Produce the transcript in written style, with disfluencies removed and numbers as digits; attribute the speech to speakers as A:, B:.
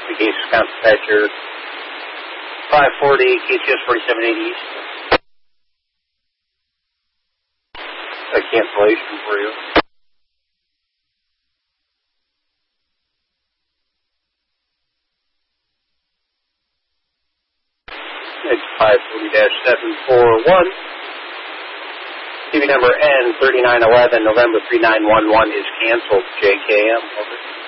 A: The case Wisconsin Dispatcher 540, KCS 4780 East. A cancellation for you. It's 540-741. TV number N3911, November 3911 is canceled. JKM, over.